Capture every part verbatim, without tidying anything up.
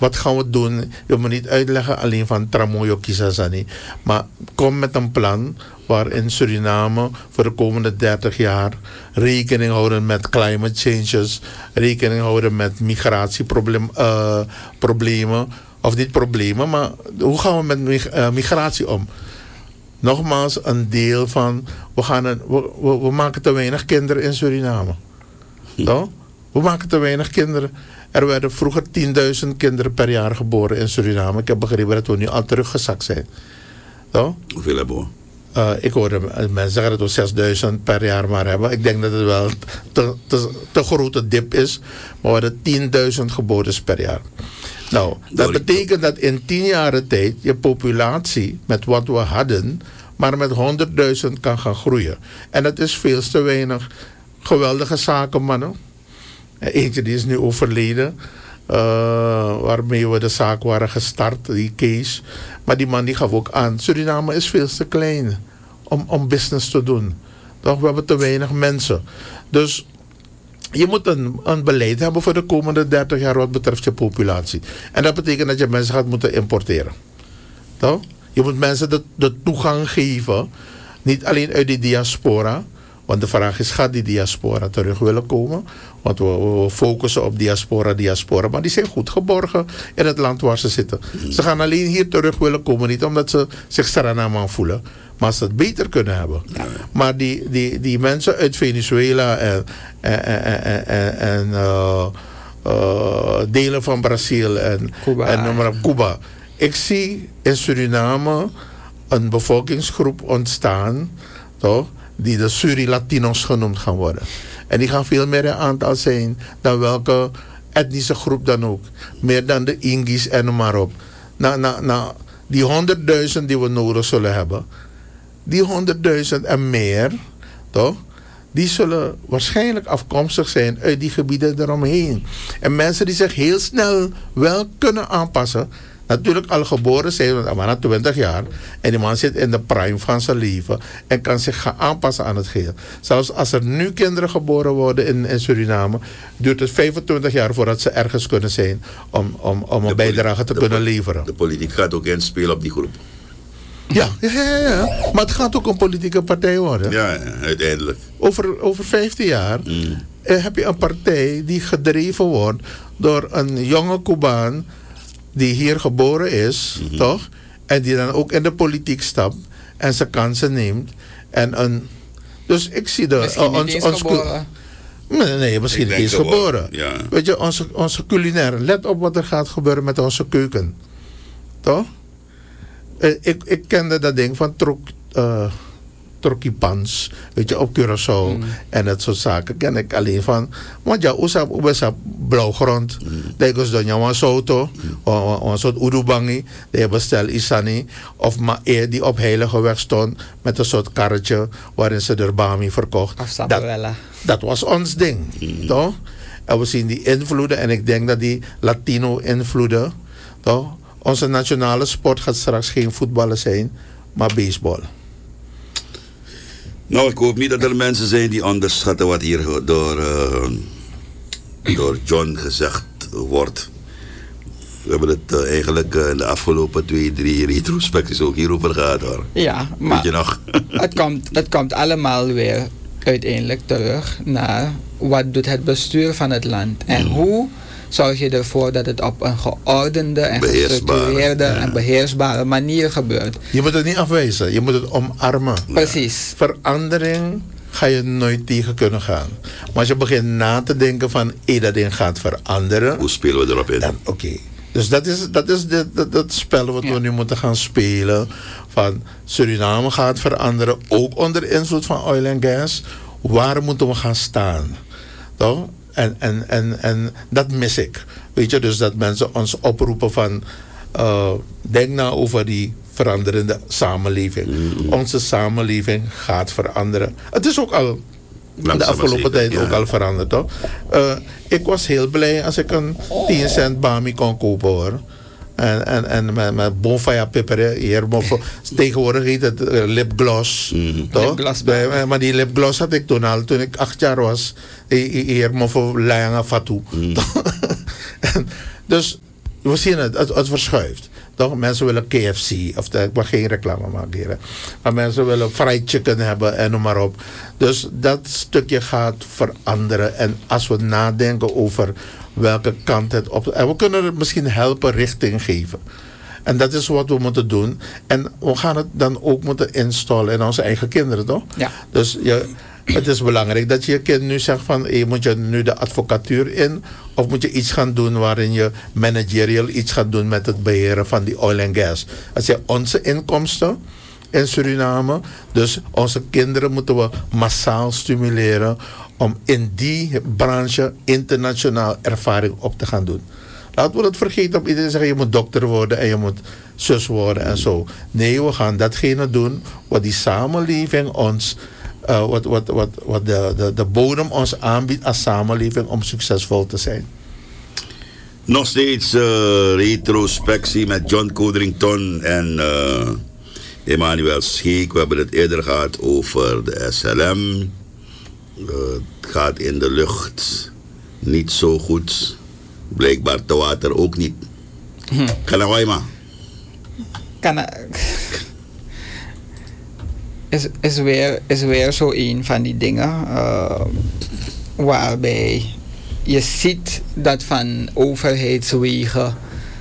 wat gaan we doen? Je moet niet uitleggen alleen van Tramoyo Kisasani. Maar kom met een plan waarin Suriname voor de komende dertig jaar rekening houden met climate changes, rekening houden met migratieproblemen, uh, problemen, of niet problemen, maar hoe gaan we met mig- uh, migratie om? Nogmaals, een deel van, we, gaan een, we, we, we maken te weinig kinderen in Suriname. Hm. Toch? We maken te weinig kinderen. Er werden vroeger tienduizend kinderen per jaar geboren in Suriname. Ik heb begrepen dat we nu al teruggezakt zijn. Toch? Hoeveel hebben we? Uh, ik hoorde mensen zeggen dat we zesduizend per jaar maar hebben. Ik denk dat het wel te, te, te grote dip is. Maar we hadden tienduizend geboortes per jaar. Nou, dat betekent dat in tien jaar tijd je populatie met wat we hadden, maar met honderdduizend kan gaan groeien. En dat is veel te weinig. Geweldige zakenmannen. Eentje die is nu overleden. Uh, waarmee we de zaak waren gestart, die Kees. Maar die man die gaf ook aan, Suriname is veel te klein om, om business te doen. Toch? We hebben te weinig mensen. Dus je moet een, een beleid hebben voor de komende dertig jaar wat betreft je populatie. En dat betekent dat je mensen gaat moeten importeren. Toch? Je moet mensen de, de toegang geven, niet alleen uit die diaspora. Want de vraag is, gaat die diaspora terug willen komen? Want we, we focussen op diaspora, diaspora. Maar die zijn goed geborgen in het land waar ze zitten. Ze gaan alleen hier terug willen komen. Niet omdat ze zich Suriname voelen. Maar als ze het beter kunnen hebben. Maar die, die, die mensen uit Venezuela en, en, en, en, en uh, uh, delen van Brazil en Cuba. en maar, Cuba. Ik zie in Suriname een bevolkingsgroep ontstaan, toch? Die de Suri-Latinos genoemd gaan worden. En die gaan veel meer in aantal zijn dan welke etnische groep dan ook. Meer dan de Ingis en noem maar op. Nou, nou, nou, die honderdduizend die we nodig zullen hebben, die honderdduizend en meer, toch? Die zullen waarschijnlijk afkomstig zijn uit die gebieden eromheen. En mensen die zich heel snel wel kunnen aanpassen, natuurlijk al geboren zijn, maar na twintig jaar. En die man zit in de prime van zijn leven en kan zich gaan aanpassen aan het geheel. Zelfs als er nu kinderen geboren worden in, in Suriname, duurt het vijfentwintig jaar voordat ze ergens kunnen zijn om, om, om een bijdrage te kunnen leveren. De politiek gaat ook inspelen op die groep. Ja, ja, ja, ja, maar het gaat ook een politieke partij worden. Ja, ja, uiteindelijk. Over, over vijftien jaar mm. eh, heb je een partij die gedreven wordt door een jonge Cubaan die hier geboren is, mm-hmm. toch? En die dan ook in de politiek stapt en zijn kansen neemt. En een, dus ik zie de... Misschien uh, ons, niet eens ons, geboren. Nee, nee, misschien niet eens geboren. Ja. Weet je, onze, onze culinair. Let op wat er gaat gebeuren met onze keuken. Toch? Uh, ik, ik kende dat ding van trok... Uh, Trokipans, weet je, op Curaçao mm. en dat soort zaken ken ik alleen van. Want ja, usap ubesa blauwgrond, dat is dan jouw soto, een soort urubangi, die bestel isani, of ma e die op heilige weg stond met een soort karretje waarin ze de bami verkocht. Dat, dat was ons ding, mm. toch? En we zien die invloeden en ik denk dat die Latino invloeden, toch? Onze nationale sport gaat straks geen voetballen zijn, maar baseball. Nou, ik hoop niet dat er mensen zijn die onderschatten wat hier door, uh, door John gezegd wordt. We hebben het uh, eigenlijk uh, in de afgelopen twee, drie retrospecties ook hierover gehad hoor. Ja, maar weet je nog? het, komt, het komt allemaal weer uiteindelijk terug naar wat doet het bestuur van het land. En mm. hoe zorg je ervoor dat het op een geordende en gestructureerde ja. en beheersbare manier gebeurt. Je moet het niet afwijzen, je moet het omarmen. Precies. Verandering ga je nooit tegen kunnen gaan. Maar als je begint na te denken van, hé, dat ding gaat veranderen. Hoe spelen we erop in? Oké. Okay. Dus dat is, dat is de, dat, dat spel wat ja. we nu moeten gaan spelen. Van Suriname gaat veranderen, ook onder invloed van oil en gas. Waar moeten we gaan staan? Toch? En, en, en, en dat mis ik. Weet je, dus dat mensen ons oproepen van uh, denk nou over die veranderende samenleving. Mm-hmm. Onze samenleving gaat veranderen. Het is ook al in de afgelopen tijd ja. ook al veranderd, toch? Uh, ik was heel blij als ik een tien cent bami kon kopen, hoor. En, en, en met, met bonfire peper hier. Tegenwoordig heet het uh, lipgloss. Mm. Toch? Lipgloss Bij, maar die lipgloss had ik toen al, toen ik acht jaar was. Hier moffo layanga fatu. Mm. Dus we zien het, het, het verschuift. Toch? Mensen willen K F C, of de, ik mag geen reclame maken hier. Maar mensen willen fried chicken hebben en noem maar op. Dus dat stukje gaat veranderen. En als we nadenken over welke kant het op... En we kunnen het misschien helpen richting geven. En dat is wat we moeten doen. En we gaan het dan ook moeten installen in onze eigen kinderen, toch? Ja. Dus je, het is belangrijk dat je je kind nu zegt van... Hey, moet je nu de advocatuur in? Of moet je iets gaan doen waarin je managerial iets gaat doen met het beheren van die oil en gas? Als je onze inkomsten in Suriname... Dus onze kinderen moeten we massaal stimuleren... om in die branche internationaal ervaring op te gaan doen. Laten we het vergeten op iedereen zeggen... je moet dokter worden en je moet zus worden en zo. Nee, we gaan datgene doen wat die samenleving ons... Uh, wat wat, wat, wat de, de, de bodem ons aanbiedt als samenleving om succesvol te zijn. Nog steeds uh, retrospectie met John Codrington en uh, Emmanuel Scheek. We hebben het eerder gehad over de S L M. Uh, het gaat in de lucht niet zo goed. Blijkbaar te water ook niet. Hm. Kanawaima. Kana... Is, is, weer, is weer zo een van die dingen uh, waarbij je ziet dat van overheidswegen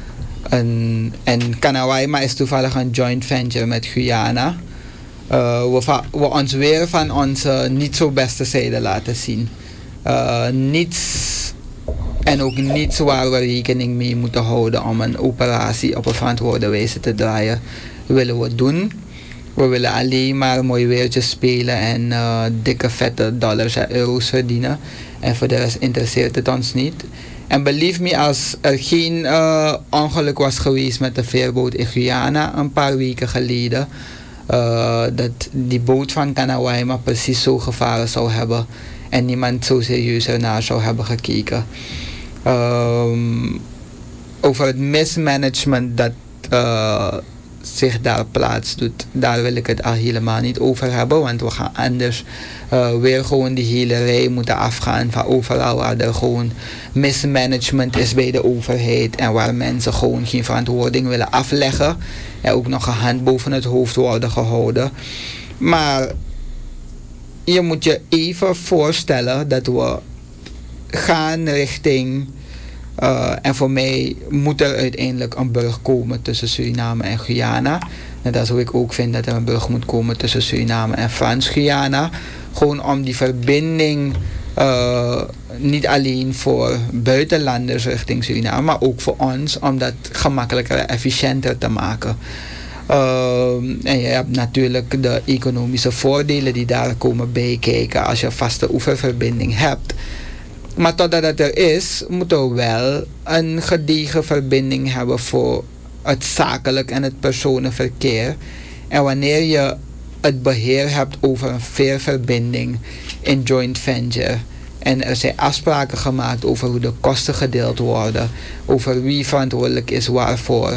en, en Kanawaima is toevallig een joint venture met Guyana. Uh, we, va, we ons weer van onze niet zo beste zijde laten zien. Uh, niets en ook niets waar we rekening mee moeten houden om een operatie op een verantwoorde wijze te draaien, willen we doen. We willen alleen maar mooi weertjes spelen en uh, dikke vette dollars en euro's verdienen. En voor de rest interesseert het ons niet. En believe me, als er geen uh, ongeluk was geweest met de veerboot in Guyana een paar weken geleden, uh, dat die boot van Kanawaima precies zo gevaren zou hebben en niemand zo serieus ernaar zou hebben gekeken. Um, over het mismanagement dat uh, zich daar plaats doet, daar wil ik het al helemaal niet over hebben, want we gaan anders uh, weer gewoon die hele rij moeten afgaan van overal waar er gewoon mismanagement is bij de overheid en waar mensen gewoon geen verantwoording willen afleggen en ook nog een hand boven het hoofd worden gehouden. Maar je moet je even voorstellen dat we gaan richting Uh, en voor mij moet er uiteindelijk een brug komen tussen Suriname en Guyana. En dat is hoe ik ook vind dat er een brug moet komen tussen Suriname en Frans-Guyana. Gewoon om die verbinding uh, niet alleen voor buitenlanders richting Suriname, maar ook voor ons om dat gemakkelijker en efficiënter te maken. Uh, en je hebt natuurlijk de economische voordelen die daar komen bijkijken als je een vaste oeververbinding hebt. Maar totdat het er is, moeten we wel een gedegen verbinding hebben voor het zakelijk en het personenverkeer. En wanneer je het beheer hebt over een veerverbinding in joint venture en er zijn afspraken gemaakt over hoe de kosten gedeeld worden, over wie verantwoordelijk is waarvoor,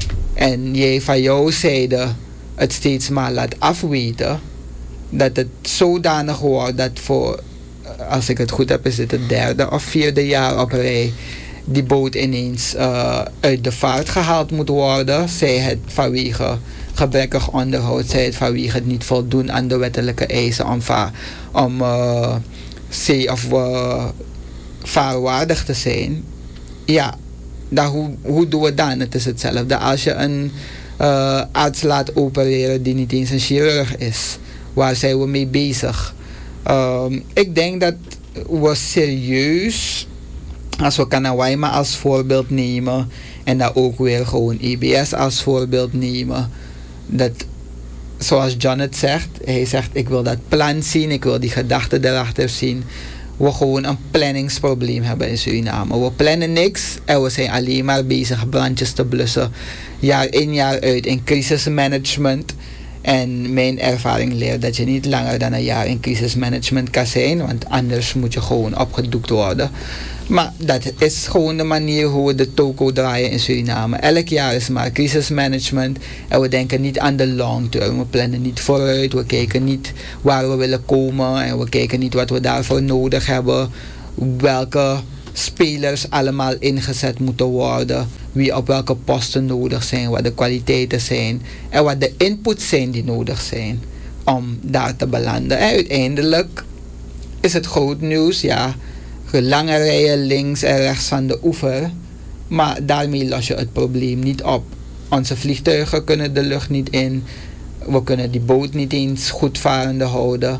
en jij van jouw zijde het steeds maar laat afweten, dat het zodanig wordt dat voor, als ik het goed heb, is dit het derde of vierde jaar op rij, die boot ineens uh, uit de vaart gehaald moet worden. Zij het vanwege gebrekkig onderhoud, zij het vanwege het niet voldoen aan de wettelijke eisen om, va- om uh, zee- of uh, vaarwaardig te zijn. Ja, dan hoe, hoe doen we dan? Het is hetzelfde als je een uh, arts laat opereren die niet eens een chirurg is. Waar zijn we mee bezig? Um, ik denk dat we serieus, als we Kanawaima als voorbeeld nemen en dan ook weer gewoon E B S als voorbeeld nemen, dat zoals John het zegt, hij zegt ik wil dat plan zien, ik wil die gedachte erachter zien, we gewoon een planningsprobleem hebben in Suriname. We plannen niks en we zijn alleen maar bezig brandjes te blussen, jaar in jaar uit in crisismanagement. En mijn ervaring leert dat je niet langer dan een jaar in crisismanagement kan zijn, want anders moet je gewoon opgedoekt worden. Maar dat is gewoon de manier hoe we de toko draaien in Suriname. Elk jaar is maar crisismanagement en we denken niet aan de long term. We plannen niet vooruit, we kijken niet waar we willen komen en we kijken niet wat we daarvoor nodig hebben, welke spelers allemaal ingezet moeten worden, wie op welke posten nodig zijn, wat de kwaliteiten zijn en wat de inputs zijn die nodig zijn om daar te belanden. En uiteindelijk is het groot nieuws, ja, lange rijen links en rechts van de oever, maar daarmee los je het probleem niet op. Onze vliegtuigen kunnen de lucht niet in, we kunnen die boot niet eens goed varende houden.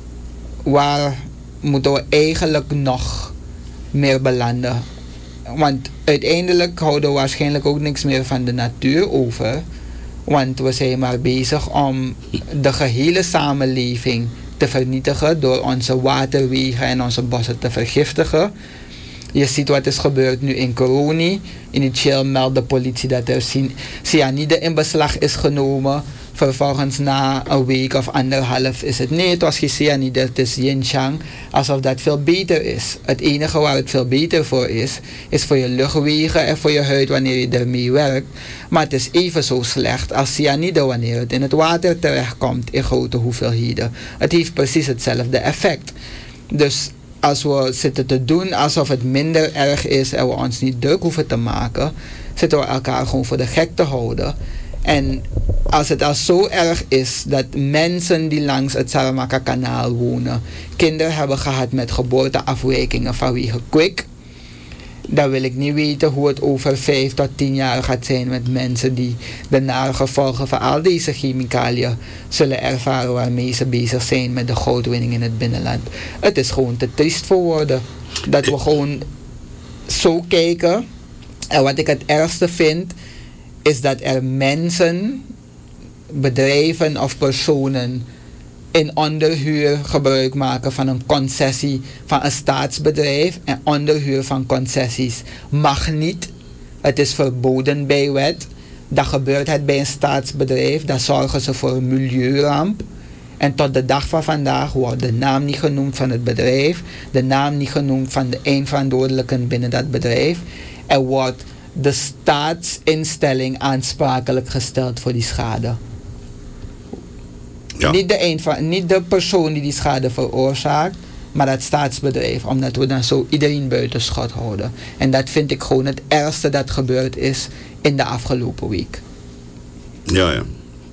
Waar moeten we eigenlijk nog meer belanden? Want uiteindelijk houden we waarschijnlijk ook niks meer van de natuur over. Want we zijn maar bezig om de gehele samenleving te vernietigen door onze waterwegen en onze bossen te vergiftigen. Je ziet wat is gebeurd nu in Coroni. Initieel meldt de politie dat er cyanide in beslag is genomen. Vervolgens na een week of anderhalf is het nee, het was geen cyanide, het is yin-yang. Alsof dat veel beter is. Het enige waar het veel beter voor is, is voor je luchtwegen en voor je huid wanneer je ermee werkt. Maar het is even zo slecht als cyanide wanneer het in het water terechtkomt in grote hoeveelheden. Het heeft precies hetzelfde effect. Dus als we zitten te doen alsof het minder erg is en we ons niet druk hoeven te maken, zitten we elkaar gewoon voor de gek te houden. En als het al zo erg is dat mensen die langs het Saramaka-kanaal wonen kinderen hebben gehad met geboorteafwijkingen vanwege kwik, dan wil ik niet weten hoe het over vijf tot tien jaar gaat zijn met mensen die de nare gevolgen van al deze chemicaliën zullen ervaren waarmee ze bezig zijn met de goudwinning in het binnenland. Het is gewoon te triest voor woorden dat we gewoon zo kijken. En wat ik het ergste vind, is dat er mensen, bedrijven of personen in onderhuur gebruik maken van een concessie van een staatsbedrijf. En onderhuur van concessies mag niet. Het is verboden bij wet. Dan gebeurt het bij een staatsbedrijf. Dan zorgen ze voor een milieuramp. En tot de dag van vandaag wordt de naam niet genoemd van het bedrijf. De naam niet genoemd van de eindverantwoordelijken binnen dat bedrijf. Er wordt de staatsinstelling aansprakelijk gesteld voor die schade. Ja. Niet, de een, niet de persoon die die schade veroorzaakt, maar het staatsbedrijf. Omdat we dan zo iedereen buiten schot houden. En dat vind ik gewoon het ergste dat gebeurd is in de afgelopen week. Ja, ja.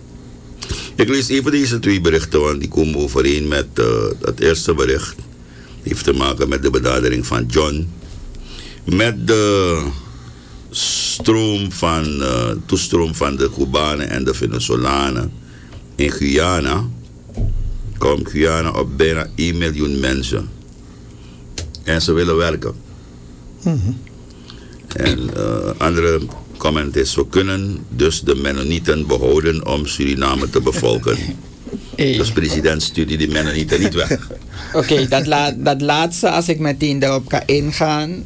Ik lees even deze twee berichten, want die komen overeen met uh, het eerste bericht. Die heeft te maken met de benadering van John. Met de stroom van, uh, toestroom van de Cubanen en de Venezolanen in Guyana. Komt Guyana op bijna één miljoen mensen. En ze willen werken. Mm-hmm. En uh, andere comment is, we kunnen dus de Mennonieten behouden om Suriname te bevolken. Hey. Dus president stuurt die Mennonieten niet weg. Oké, okay, dat, la dat laatste, als ik meteen daarop kan ingaan,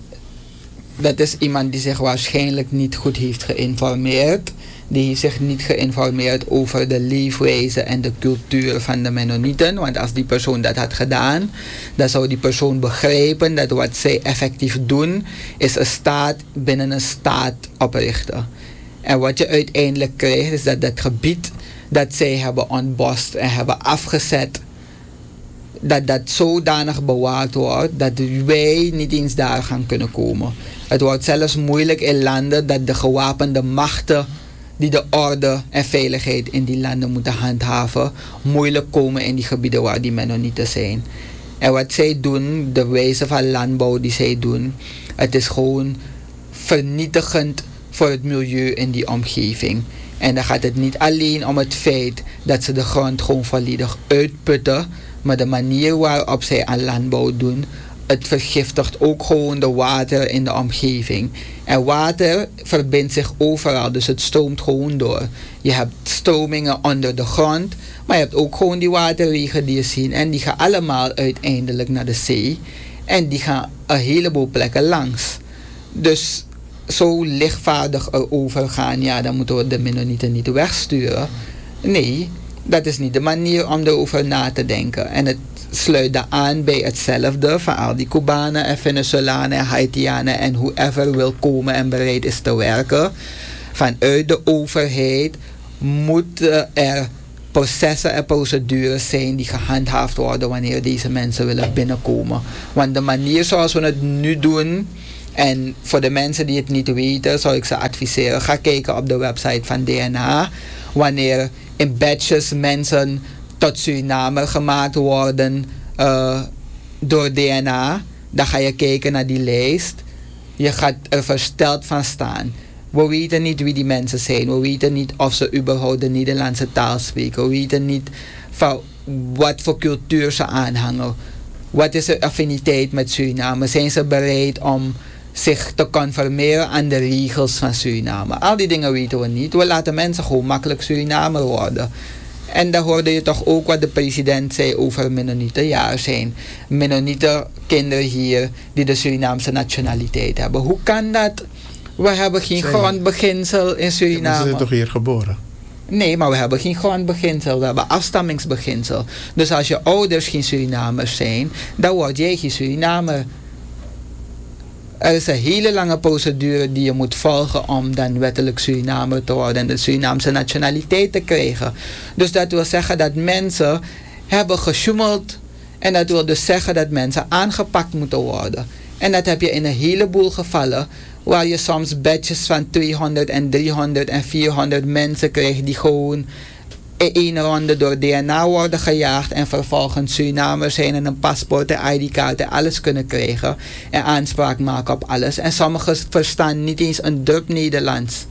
dat is iemand die zich waarschijnlijk niet goed heeft geïnformeerd. Die heeft zich niet geïnformeerd over de leefwijze en de cultuur van de Mennonieten. Want als die persoon dat had gedaan, dan zou die persoon begrijpen dat wat zij effectief doen, is een staat binnen een staat oprichten. En wat je uiteindelijk krijgt, is dat dat gebied dat zij hebben ontbost en hebben afgezet, dat dat zodanig bewaard wordt dat wij niet eens daar gaan kunnen komen. Het wordt zelfs moeilijk in landen dat de gewapende machten die de orde en veiligheid in die landen moeten handhaven, moeilijk komen in die gebieden waar die Mennonieten zijn. En wat zij doen, de wijze van landbouw die zij doen, het is gewoon vernietigend voor het milieu in die omgeving. En dan gaat het niet alleen om het feit dat ze de grond gewoon volledig uitputten, maar de manier waarop zij aan landbouw doen, het vergiftigt ook gewoon de water in de omgeving. En water verbindt zich overal, dus het stroomt gewoon door. Je hebt stromingen onder de grond, maar je hebt ook gewoon die waterwegen die je ziet. En die gaan allemaal uiteindelijk naar de zee. En die gaan een heleboel plekken langs. Dus zo lichtvaardig erover gaan, ja, dan moeten we de Mennonieten niet wegsturen. Nee, dat is niet de manier om erover na te denken. En het sluit dan aan bij hetzelfde van al die Cubanen en Venezolanen en Haitianen en whoever wil komen en bereid is te werken. Vanuit de overheid moeten er processen en procedures zijn die gehandhaafd worden wanneer deze mensen willen binnenkomen. Want de manier zoals we het nu doen, En voor de mensen die het niet weten, zou ik ze adviseren, ga kijken op de website van D N H. Wanneer in batches mensen tot Surinamer gemaakt worden uh, door D N H, dan ga je kijken naar die lijst. Je gaat er versteld van staan. We weten niet wie die mensen zijn. We weten niet of ze überhaupt de Nederlandse taal spreken. We weten niet van wat voor cultuur ze aanhangen. Wat is de affiniteit met Suriname? Zijn ze bereid om zich te conformeren aan de regels van Suriname? Al die dingen weten we niet. We laten mensen gewoon makkelijk Surinamer worden. En dan hoorde je toch ook wat de president zei over Mennonieten. Ja, er zijn Mennonieten kinderen hier die de Surinaamse nationaliteit hebben. Hoe kan dat? We hebben geen zijn, grondbeginsel in Suriname. Ze zijn toch hier geboren? Nee, maar we hebben geen grondbeginsel. We hebben afstammingsbeginsel. Dus als je ouders geen Surinamers zijn, dan word jij geen Surinamer. Er is een hele lange procedure die je moet volgen om dan wettelijk Surinamer te worden en de Surinaamse nationaliteit te krijgen. Dus dat wil zeggen dat mensen hebben gesjoemeld en dat wil dus zeggen dat mensen aangepakt moeten worden. En dat heb je in een heleboel gevallen waar je soms batches van tweehonderd en driehonderd en vierhonderd mensen krijgt die gewoon in één ronde door D N A worden gejaagd en vervolgens Surinamers zijn en een paspoort en I D-kaart en alles kunnen krijgen en aanspraak maken op alles. En sommigen verstaan niet eens een drup Nederlands.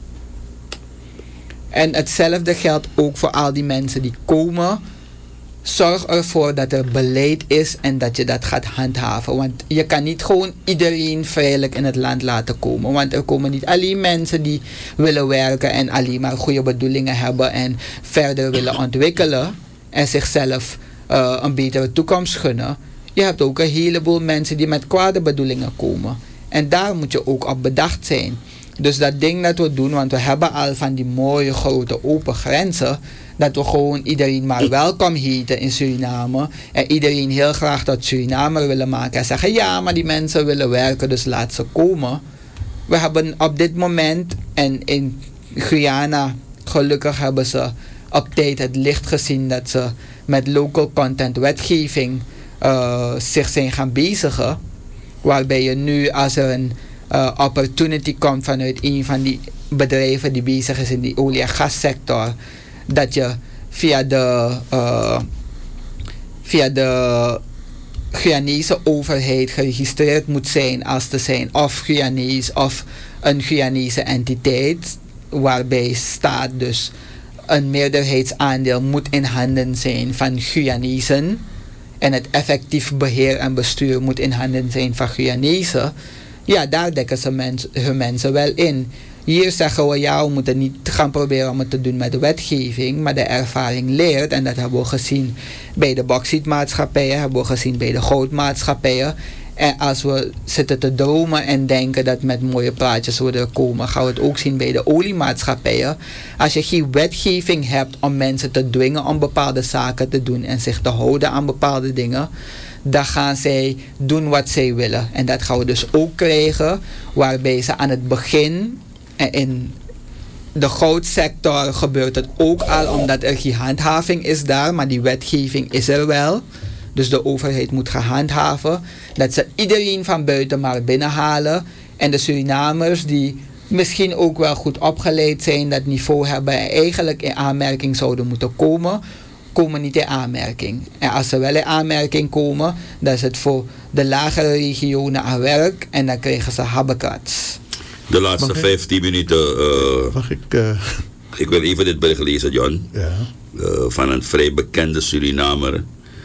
En hetzelfde geldt ook voor al die mensen die komen. Zorg ervoor dat er beleid is en dat je dat gaat handhaven. Want je kan niet gewoon iedereen vrijelijk in het land laten komen. Want er komen niet alleen mensen die willen werken en alleen maar goede bedoelingen hebben en verder willen ontwikkelen en zichzelf uh, een betere toekomst gunnen. Je hebt ook een heleboel mensen die met kwade bedoelingen komen. En daar moet je ook op bedacht zijn. Dus dat ding dat we doen, want we hebben al van die mooie grote open grenzen, dat we gewoon iedereen maar welkom heten in Suriname en iedereen heel graag tot Surinamer willen maken en zeggen ja, maar die mensen willen werken, dus laat ze komen. We hebben op dit moment, en in Guyana gelukkig hebben ze op tijd het licht gezien dat ze met local content wetgeving uh, zich zijn gaan bezigen, waarbij je nu als er een uh, opportunity komt vanuit een van die bedrijven die bezig is in die olie- en gassector, dat je via de, uh, via de Guyanese overheid geregistreerd moet zijn als te zijn of Guyanese of een Guyanese entiteit, waarbij staat dus een meerderheidsaandeel moet in handen zijn van Guyanezen en het effectief beheer en bestuur moet in handen zijn van Guyanese. Ja, daar dekken ze mens, hun mensen wel in. Hier zeggen we ja, we moeten niet gaan proberen om het te doen met de wetgeving, maar de ervaring leert, en dat hebben we gezien bij de bauxietmaatschappijen, hebben we gezien bij de goudmaatschappijen. En als we zitten te dromen en denken dat met mooie praatjes we er komen, gaan we het ook zien bij de oliemaatschappijen. Als je geen wetgeving hebt om mensen te dwingen om bepaalde zaken te doen en zich te houden aan bepaalde dingen, dan gaan zij doen wat zij willen. En dat gaan we dus ook krijgen, waarbij ze aan het begin, en in de goudsector gebeurt het ook al, omdat er geen handhaving is daar, maar die wetgeving is er wel. Dus de overheid moet gaan handhaven dat ze iedereen van buiten maar binnenhalen. En de Surinamers die misschien ook wel goed opgeleid zijn, dat niveau hebben en eigenlijk in aanmerking zouden moeten komen, komen niet in aanmerking. En als ze wel in aanmerking komen, dan is het voor de lagere regionen aan werk en dan krijgen ze habbekats. De laatste vijftien minuten. Uh, Mag ik... Uh... Ik wil even dit bericht lezen, John. Ja. Uh, van een vrij bekende Surinamer.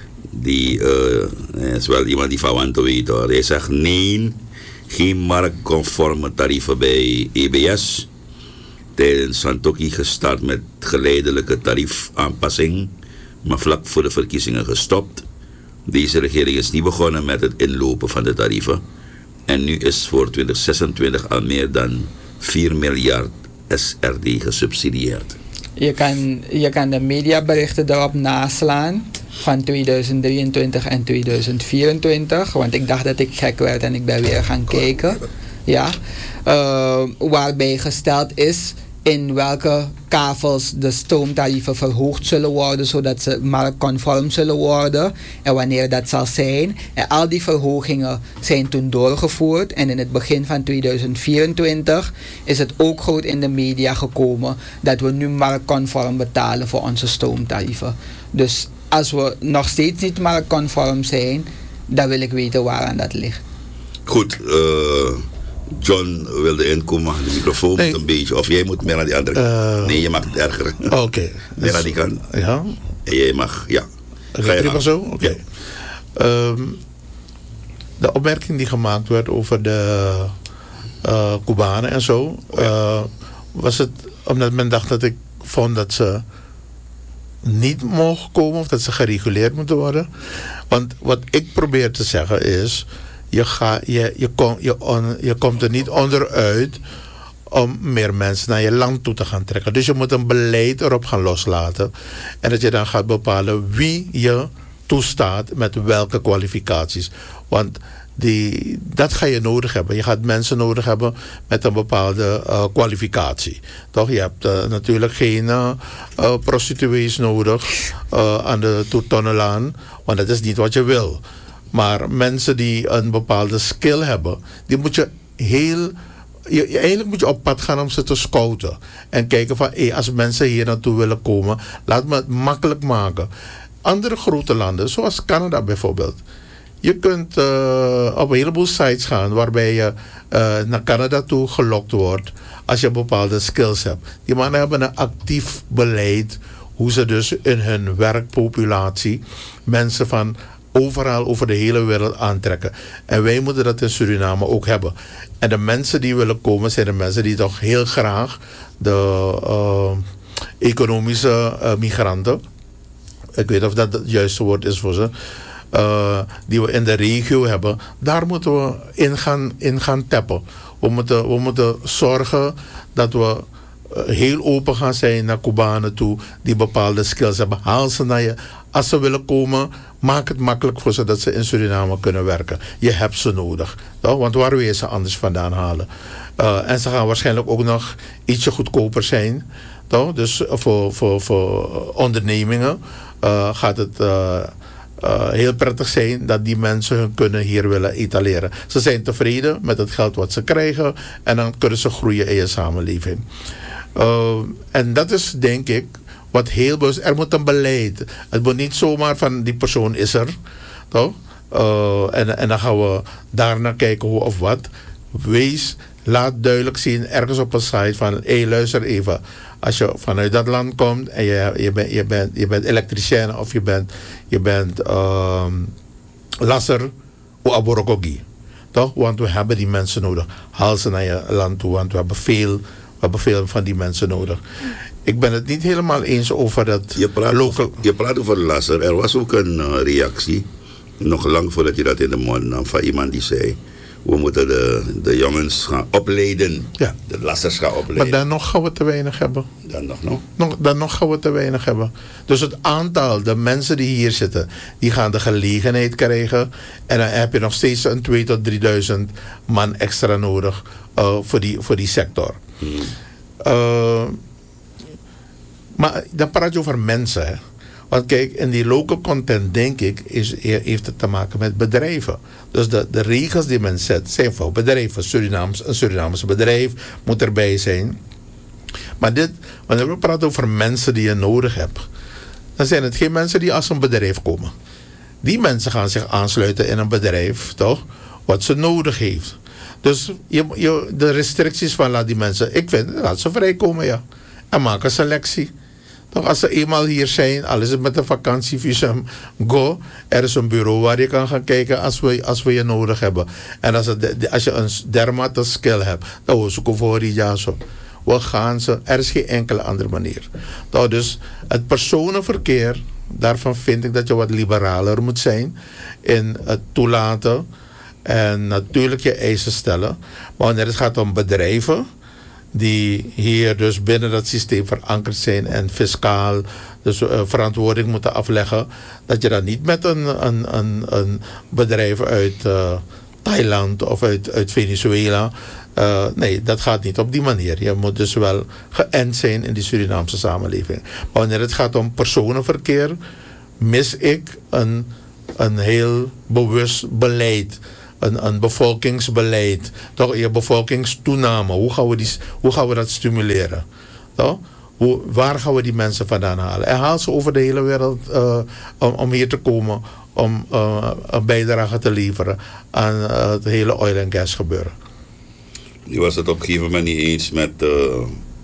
Die uh, is wel iemand die van want te weten. Hij zegt nee, geen marktconforme tarieven bij E B S. Tijdens Santoki gestart met geleidelijke tariefaanpassing, maar vlak voor de verkiezingen gestopt. Deze regering is niet begonnen met het inlopen van de tarieven. En nu is voor twintig zesentwintig al meer dan vier miljard S R D gesubsidieerd. Je kan, je kan de mediaberichten erop naslaan van tweeduizend drieëntwintig en tweeduizend vierentwintig. Want ik dacht dat ik gek werd en ik ben weer gaan kijken. Ja. Uh, waarbij gesteld is, in welke kavels de stroomtarieven verhoogd zullen worden, zodat ze marktconform zullen worden en wanneer dat zal zijn. En al die verhogingen zijn toen doorgevoerd en in het begin van tweeduizend vierentwintig is het ook groot in de media gekomen dat we nu marktconform betalen voor onze stroomtarieven. Dus als we nog steeds niet marktconform zijn, dan wil ik weten waaraan dat ligt. Goed, uh, John wilde inkomen, de microfoon nee. moet een beetje, of jij moet meer naar die andere kant. Uh, nee, je mag het erger. Oké. Okay. Meer naar die kant. Ja. En jij mag, ja. Ga je prima zo? Oké. Okay. Ja. Um, de opmerking die gemaakt werd over de uh, Cubanen en zo, oh, ja. uh, was het omdat men dacht dat ik vond dat ze niet mogen komen of dat ze gereguleerd moeten worden. Want wat ik probeer te zeggen is, je, ga, je, je, kom, je, on, je komt er niet onderuit om meer mensen naar je land toe te gaan trekken. Dus je moet een beleid erop gaan loslaten. En dat je dan gaat bepalen wie je toestaat met welke kwalificaties. Want die, dat ga je nodig hebben. Je gaat mensen nodig hebben met een bepaalde uh, kwalificatie. Toch? Je hebt uh, natuurlijk geen uh, uh, prostituees nodig uh, aan de Tourtonnelaan, want dat is niet wat je wil. Maar mensen die een bepaalde skill hebben, die moet je heel... Je, je, eigenlijk moet je op pad gaan om ze te scouten. En kijken van, hey, als mensen hier naartoe willen komen, laat me het makkelijk maken. Andere grote landen, zoals Canada bijvoorbeeld. Je kunt uh, op een heleboel sites gaan waarbij je uh, naar Canada toe gelokt wordt als je bepaalde skills hebt. Die mannen hebben een actief beleid hoe ze dus in hun werkpopulatie mensen van overal over de hele wereld aantrekken. En wij moeten dat in Suriname ook hebben. En de mensen die willen komen zijn de mensen die toch heel graag de uh, economische uh, migranten, ik weet of dat het juiste woord is voor ze, Uh, die we in de regio hebben, daar moeten we in gaan, in gaan tappen. We moeten, we moeten zorgen dat we uh, heel open gaan zijn naar Cubanen toe die bepaalde skills hebben. Haal ze naar je. Als ze willen komen, maak het makkelijk voor ze dat ze in Suriname kunnen werken. Je hebt ze nodig. Toch? Want waar wil je ze anders vandaan halen? Uh, en ze gaan waarschijnlijk ook nog ietsje goedkoper zijn. Toch? Dus voor, voor, voor ondernemingen uh, gaat het Uh, Uh, heel prettig zijn dat die mensen hun kunnen hier willen etaleren. Ze zijn tevreden met het geld wat ze krijgen en dan kunnen ze groeien in je samenleving. Uh, en dat is denk ik wat heel bewust. Er moet een beleid. Het moet niet zomaar van die persoon is er. Toch? Uh, en, en dan gaan we daarna kijken hoe of wat. Wees, laat duidelijk zien ergens op een site van, hé hey, luister even. Als je vanuit dat land komt en je, je, bent, je, bent, je bent elektricien of je bent, je bent uh, lasser of aborogogi. Toch? Want we hebben die mensen nodig. Haal ze naar je land toe, want we hebben veel, we hebben veel van die mensen nodig. Ik ben het niet helemaal eens over dat je praat local... Over, je praat over lasser. Er was ook een uh, reactie, nog lang voordat je dat in de mond nam, van iemand die zei, we moeten de, de jongens gaan opleiden. Ja. De lassers gaan opleiden. Maar dan nog gaan we te weinig hebben. Dan nog, nog? nog dan nog gaan we te weinig hebben. Dus het aantal, de mensen die hier zitten, die gaan de gelegenheid krijgen. En dan heb je nog steeds een tweeduizend tot drieduizend man extra nodig uh, voor, die, voor die sector. Hmm. Uh, maar dan praat je over mensen, hè. Want kijk, in die local content, denk ik, is, heeft het te maken met bedrijven. Dus de, de regels die men zet, zijn voor bedrijven. Surinaams, een Surinaamse bedrijf moet erbij zijn. Maar dit, wanneer we praten over mensen die je nodig hebt, dan zijn het geen mensen die als een bedrijf komen. Die mensen gaan zich aansluiten in een bedrijf, toch? Wat ze nodig heeft. Dus je, je, de restricties van laat die mensen, ik vind, laat ze vrijkomen, ja. En maak een selectie. Toch, als ze eenmaal hier zijn, al is het met een vakantievisum, go. Er is een bureau waar je kan gaan kijken als we, als we je nodig hebben. En als, het, als je een dermate skill hebt, dan we zoeken voor Rijaso. We gaan ze, er is geen enkele andere manier. Nou, dus het personenverkeer, daarvan vind ik dat je wat liberaler moet zijn in het toelaten en natuurlijk je eisen stellen. Maar wanneer het gaat om bedrijven die hier dus binnen dat systeem verankerd zijn en fiscaal dus uh, verantwoording moeten afleggen, dat je dan niet met een, een, een, een bedrijf uit uh, Thailand of uit, uit Venezuela Uh, nee, dat gaat niet op die manier. Je moet dus wel geënt zijn in die Surinaamse samenleving. Maar wanneer het gaat om personenverkeer, mis ik een, een heel bewust beleid. Een, een bevolkingsbeleid. Toch, je bevolkingstoename. Hoe gaan we, die, hoe gaan we dat stimuleren? Toch? Hoe, waar gaan we die mensen vandaan halen? En haal ze over de hele wereld uh, om, om hier te komen. Om uh, een bijdrage te leveren aan uh, het hele oil en gas gebeuren. Je was het op een gegeven moment niet eens met, uh,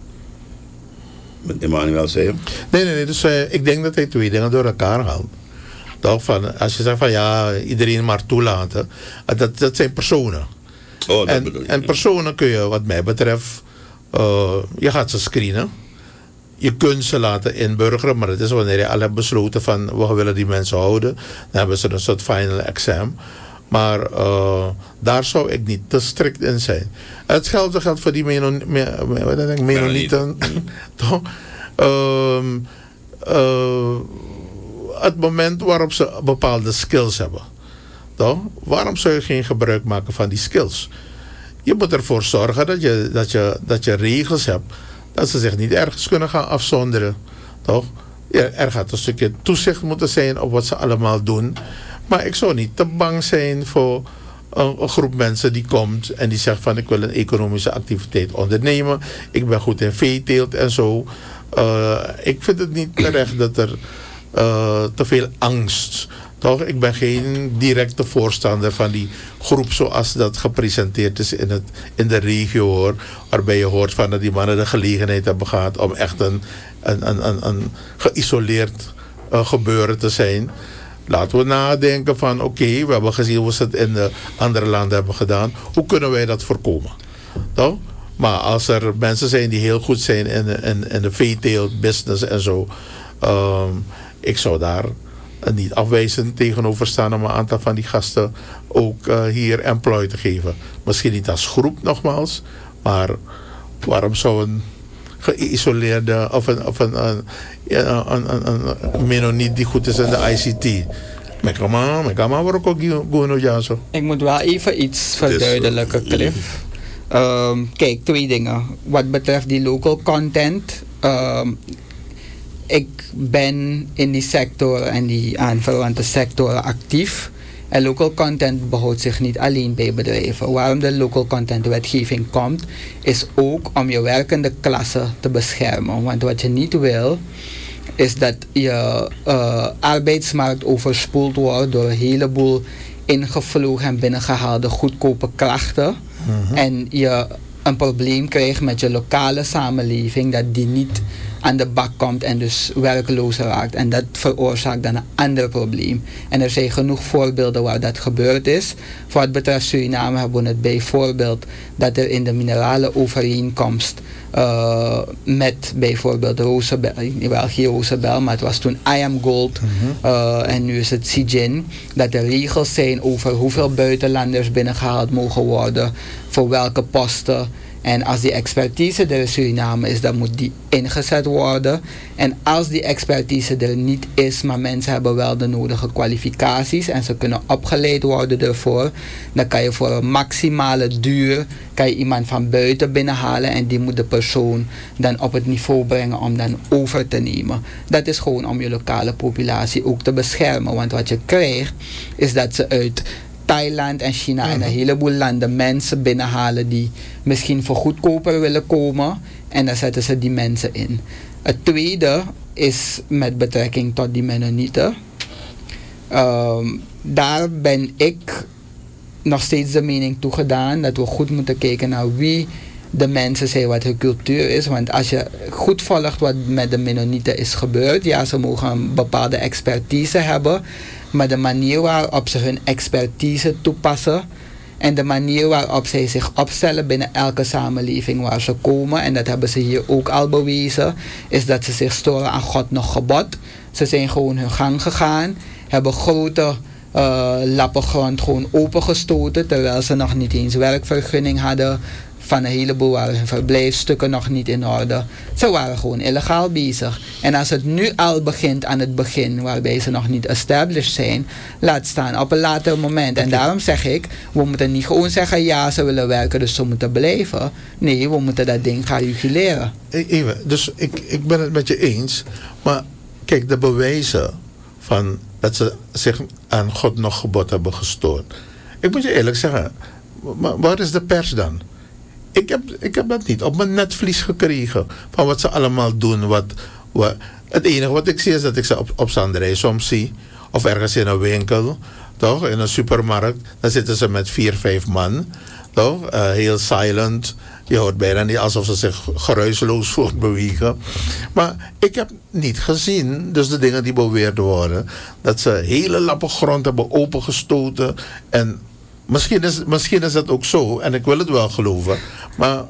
met Emmanuel, zei je? Nee, nee, nee. Dus uh, ik denk dat hij twee dingen door elkaar haalt. Toch? Van, als je zegt van ja, iedereen maar toelaten. Uh, dat, dat zijn personen. Oh, dat en, bedoel je. En personen kun je wat mij betreft, uh, je gaat ze screenen. Je kunt ze laten inburgeren, maar het is wanneer je al hebt besloten van we willen die mensen houden. Dan hebben ze een soort final exam. Maar uh, daar zou ik niet te strikt in zijn. Hetzelfde geldt voor die menon, me, me, wat denk ik, Mennonieten. Toch? Um, uh, het moment waarop ze bepaalde skills hebben. Toch? Waarom zou je geen gebruik maken van die skills? Je moet ervoor zorgen dat je, dat je, dat je regels hebt. Dat ze zich niet ergens kunnen gaan afzonderen. Toch? Ja, er gaat een stukje toezicht moeten zijn op wat ze allemaal doen. Maar ik zou niet te bang zijn voor een, een groep mensen die komt en die zegt van ik wil een economische activiteit ondernemen. Ik ben goed in veeteelt en zo. Uh, ik vind het niet terecht dat er uh, te veel angst. Toch? Ik ben geen directe voorstander van die groep zoals dat gepresenteerd is in, het, in de regio hoor. Waarbij je hoort van dat die mannen de gelegenheid hebben gehad om echt een, een, een, een, een geïsoleerd uh, gebeuren te zijn. Laten we nadenken van oké, okay, we hebben gezien hoe ze het in de andere landen hebben gedaan. Hoe kunnen wij dat voorkomen? Toch? Maar als er mensen zijn die heel goed zijn in, in, in de veeteelt business en zo. Um, ik zou daar niet afwijzend tegenover staan om een aantal van die gasten ook uh, hier employ te geven. Misschien niet als groep nogmaals, maar waarom zou een geïsoleerde of een, of een, een, een, een, een, een Mennoniet die goed is in de I C T. Ik moet wel even iets verduidelijken, Cliff. Um, kijk, twee dingen. Wat betreft die local content. Um, ik ben in die sector en die aanverwante sectoren actief. En local content behoudt zich niet alleen bij bedrijven. Waarom de local content wetgeving komt, is ook om je werkende klasse te beschermen. Want wat je niet wil, is dat je uh, arbeidsmarkt overspoeld wordt door een heleboel ingevlogen en binnengehaalde goedkope krachten. Mm-hmm. En je een probleem krijgt met je lokale samenleving, dat die niet aan de bak komt en dus werkloos raakt. En dat veroorzaakt dan een ander probleem. En er zijn genoeg voorbeelden waar dat gebeurd is. Voor wat betreft Suriname hebben we het bijvoorbeeld dat er in de minerale overeenkomst uh, met bijvoorbeeld Rosebel, wel geen Rosebel, maar het was toen I Am Gold mm-hmm. uh, en nu is het Zijin, dat er regels zijn over hoeveel buitenlanders binnengehaald mogen worden, voor welke posten. En als die expertise er in Suriname is, dan moet die ingezet worden. En als die expertise er niet is, maar mensen hebben wel de nodige kwalificaties en ze kunnen opgeleid worden ervoor, dan kan je voor een maximale duur kan je iemand van buiten binnenhalen en die moet de persoon dan op het niveau brengen om dan over te nemen. Dat is gewoon om je lokale populatie ook te beschermen. Want wat je krijgt, is dat ze uit Thailand en China mm-hmm. en een heleboel landen mensen binnenhalen die misschien voor goedkoper willen komen en dan zetten ze die mensen in. Het tweede is met betrekking tot die Mennonieten. Um, daar ben ik nog steeds de mening toegedaan dat we goed moeten kijken naar wie de mensen zijn, wat hun cultuur is. Want als je goed volgt wat met de Mennonieten is gebeurd, ja, ze mogen een bepaalde expertise hebben, maar de manier waarop ze hun expertise toepassen en de manier waarop zij zich opstellen binnen elke samenleving waar ze komen, en dat hebben ze hier ook al bewezen, is dat ze zich storen aan God nog gebod. Ze zijn gewoon hun gang gegaan, hebben grote uh, lappen grond gewoon opengestoten, terwijl ze nog niet eens werkvergunning hadden, van een heleboel waren hun verblijfstukken nog niet in orde. Ze waren gewoon illegaal bezig. En als het nu al begint aan het begin, waarbij ze nog niet established zijn, laat staan op een later moment. En daarom zeg ik, we moeten niet gewoon zeggen, ja, ze willen werken, dus ze moeten blijven. Nee, we moeten dat ding gaan reguleren. Even, dus ik, ik ben het met je eens, maar kijk, de bewijzen van dat ze zich aan God nog gebod hebben gestoord. Ik moet je eerlijk zeggen, maar waar is de pers dan? Ik heb, ik heb dat niet op mijn netvlies gekregen van wat ze allemaal doen. Wat, wat, het enige wat ik zie is dat ik ze op, op Zanderij soms zie, of ergens in een winkel, toch? In een supermarkt. Dan zitten ze met vier, vijf man, toch? Uh, heel silent. Je hoort bijna niet alsof ze zich geruisloos voortbewegen. Maar ik heb niet gezien, dus de dingen die beweerd worden, dat ze hele lappen grond hebben opengestoten. En misschien is, misschien is dat ook zo, en ik wil het wel geloven. Maar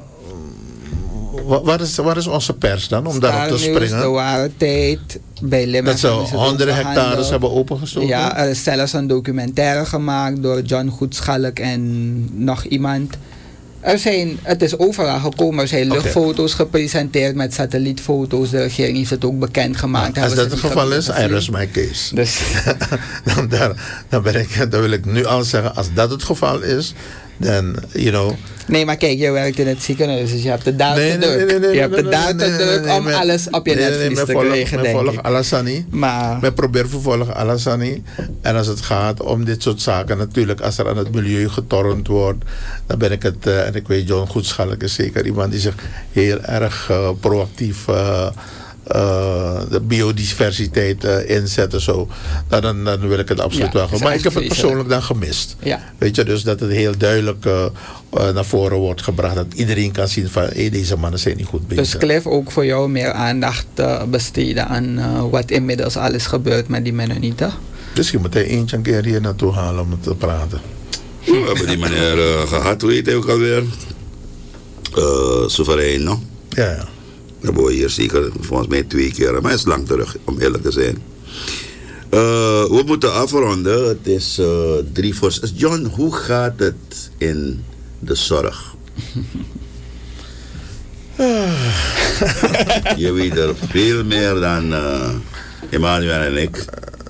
waar is, waar is onze pers dan om daarop te springen? De ware tijd bij Limburg. Dat ze honderden hectares hebben opengestoten? Ja, er is zelfs een documentaire gemaakt door John Goedschalk en nog iemand. Er zijn, het is overal gekomen. Er zijn luchtfoto's okay. gepresenteerd met satellietfoto's. De regering heeft het ook bekendgemaakt. Nou, als dat het geval is, I rest my case. Dus. dan, daar, dan, ben ik, dan wil ik nu al zeggen, als dat het geval is, dan, you know. Nee, maar kijk, je werkt in het ziekenhuis, dus je hebt de daar te druk. Je hebt de daar te druk om alles op je netvlies te krijgen, denk ik. Vervolg Alassani. Maar we proberen vervolgen Alassani. En als het gaat om dit soort zaken, natuurlijk, als er aan het milieu getornd wordt, dan ben ik het, uh, en ik weet, John Goedschalk is zeker iemand die zich heel erg uh, proactief Uh, Uh, de biodiversiteit uh, inzetten. Zo. Nou, dan, dan wil ik het absoluut ja, wel. Maar ik heb het persoonlijk dan gemist. Ja. Weet je, dus dat het heel duidelijk uh, uh, naar voren wordt gebracht. Dat iedereen kan zien van hey, deze mannen zijn niet goed bezig. Dus Cliff, ook voor jou meer aandacht uh, besteden aan uh, wat inmiddels alles gebeurt met die Mennonieten? Misschien moet hij eentje een keer hier naartoe halen om te praten. We hebben die meneer uh, gehad, hoe heet hij ook alweer? Uh, Soeverein, no? Ja, ja. Dan hebben we hier zeker volgens mij twee keer, maar het is lang terug, om eerlijk te zijn. Uh, we moeten afronden. Het is uh, drie voor. John, hoe gaat het in de zorg? Je weet er veel meer dan uh, Emmanuel en ik.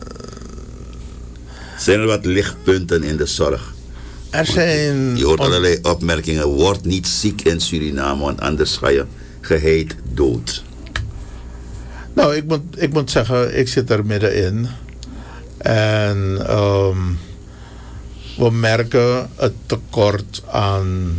Zijn er wat lichtpunten in de zorg? Er zijn. Je hoort allerlei opmerkingen. Word niet ziek in Suriname, want anders ga je geheid dood. Nou, ik moet, ik moet zeggen, ik zit er middenin. En um, we merken het tekort aan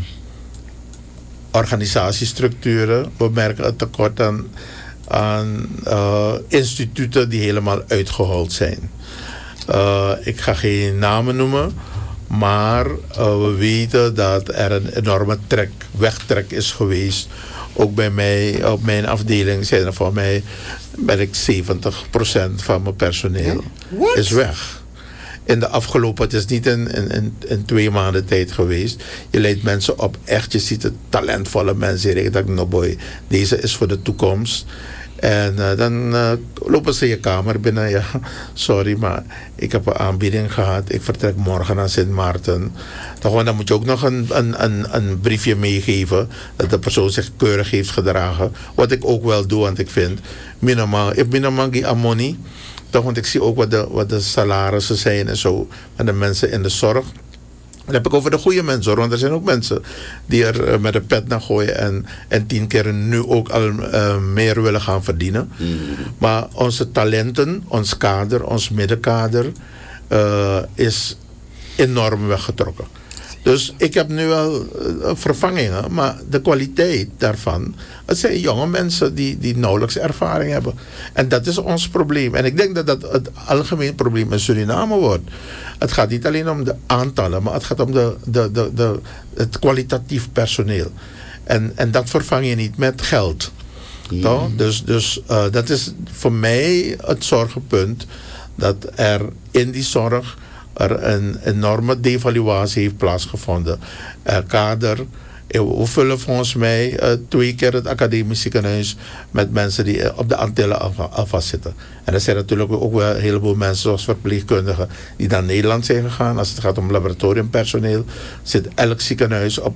organisatiestructuren. We merken het tekort aan, aan uh, instituten die helemaal uitgehold zijn. Uh, ik ga geen namen noemen. Maar uh, we weten dat er een enorme trek, wegtrek is geweest. Ook bij mij, op mijn afdeling zijn er voor mij, ben ik zeventig procent van mijn personeel What? is weg. In de afgelopen, het is niet in, in, in, in twee maanden tijd geweest. Je leidt mensen op, echt, je ziet het talentvolle mensen. Ik dacht, nou boy, deze is voor de toekomst. En uh, dan uh, lopen ze je kamer binnen. Ja, sorry, maar ik heb een aanbieding gehad. Ik vertrek morgen naar Sint Maarten. Toch, dan moet je ook nog een, een, een, een briefje meegeven. Dat de persoon zich keurig heeft gedragen. Wat ik ook wel doe, want ik vind minimaal, ik minimaal ammonie. Toch, want ik zie ook wat de, wat de salarissen zijn en zo. En de mensen in de zorg. Dan heb ik over de goede mensen, want er zijn ook mensen die er uh, met een pet naar gooien en, en tien keer nu ook al uh, meer willen gaan verdienen. Mm. Maar onze talenten, ons kader, ons middenkader uh, is enorm weggetrokken. Dus ik heb nu wel uh, vervangingen, maar de kwaliteit daarvan, het zijn jonge mensen die, die nauwelijks ervaring hebben. En dat is ons probleem. En ik denk dat dat het algemeen probleem in Suriname wordt. Het gaat niet alleen om de aantallen, maar het gaat om de, de, de, de, het kwalitatief personeel. En, en dat vervang je niet met geld. Ja. Dus, dus uh, dat is voor mij het zorgenpunt, dat er in die zorg er een enorme devaluatie heeft plaatsgevonden. Er kader, we vullen volgens mij uh, twee keer het academisch ziekenhuis met mensen die uh, op de Antillen alvast zitten. En er zijn natuurlijk ook wel een heleboel mensen zoals verpleegkundigen die naar Nederland zijn gegaan. Als het gaat om laboratoriumpersoneel zit elk ziekenhuis op